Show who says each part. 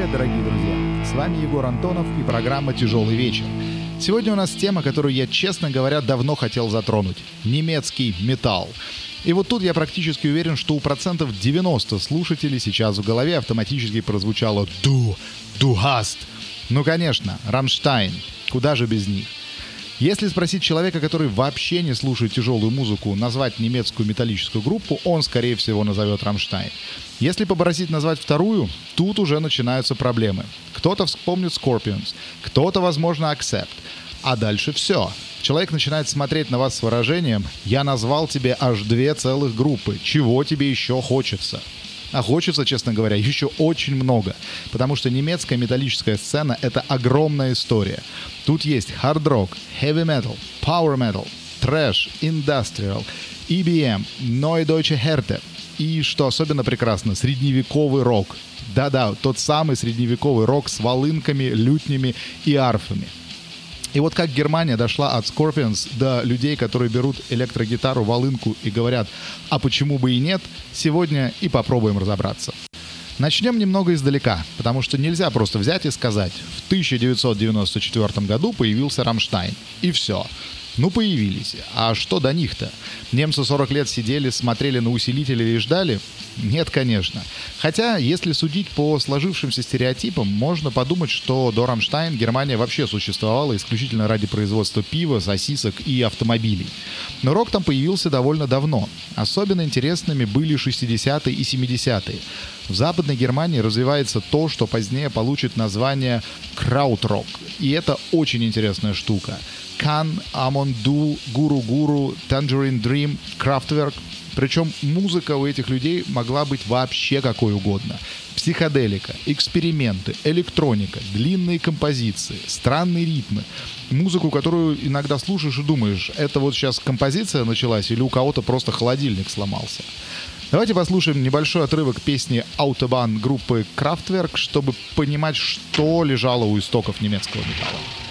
Speaker 1: Привет, дорогие друзья! С вами Егор Антонов и программа «Тяжелый вечер». Сегодня у нас тема, которую я, честно говоря, давно хотел затронуть. Немецкий металл. И вот тут я практически уверен, что у 90% слушателей сейчас в голове автоматически прозвучало «Du hast». Ну, конечно, «Рамштайн». Куда же без них? Если спросить человека, который вообще не слушает тяжелую музыку, назвать немецкую металлическую группу, он, скорее всего, назовет «Рамштайн». Если попросить назвать вторую, тут уже начинаются проблемы. Кто-то вспомнит Scorpions, кто-то, возможно, Accept. А дальше все. Человек начинает смотреть на вас с выражением «Я назвал тебе аж 2 целых группы. Чего тебе еще хочется?» А хочется, честно говоря, еще очень много, потому что немецкая металлическая сцена — это огромная история. Тут есть хард-рок, heavy-metal, power-metal, трэш, industrial, EBM, Neue Deutsche Härte и, что особенно прекрасно, средневековый рок. Да-да, тот самый средневековый рок с волынками, лютнями и арфами. И вот как Германия дошла от Scorpions до людей, которые берут электрогитару, волынку и говорят «а почему бы и нет?», сегодня и попробуем разобраться. Начнем немного издалека, потому что нельзя просто взять и сказать «в 1994 году появился Рамштайн». И все. Ну, появились. А что до них-то? Немцы 40 лет сидели, смотрели на усилители и ждали? Нет, конечно. Хотя, если судить по сложившимся стереотипам, можно подумать, что до Рамштайн Германия вообще существовала исключительно ради производства пива, сосисок и автомобилей. Но рок там появился довольно давно. Особенно интересными были 60-е и 70-е. В Западной Германии развивается то, что позднее получит название краутрок. И это очень интересная штука. Can, Amon Düül, Guru Guru, Tangerine Dream, Kraftwerk. Причем музыка у этих людей могла быть вообще какой угодно. Психоделика, эксперименты, электроника, длинные композиции, странные ритмы. Музыку, которую иногда слушаешь и думаешь, это вот сейчас композиция началась или у кого-то просто холодильник сломался. Давайте послушаем небольшой отрывок песни «Autobahn» группы Kraftwerk, чтобы понимать, что лежало у истоков немецкого металла.